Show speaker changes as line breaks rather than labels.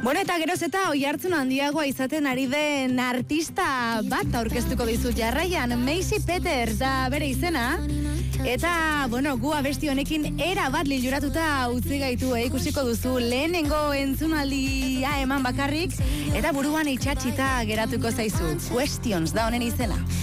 Bueno, eta geroz eta oihartzun handiagoa izaten ari den artista bat aurkeztuko dizut jarraian, Macy Peters da bere izena. Eta, bueno, gu abesti honekin era bat liluratuta utzi gaitu, ikusiko duzu lehenengo entzunaldia eman bakarrik, eta buruan itxatxita geratuko zaizu. Questions da honen izena.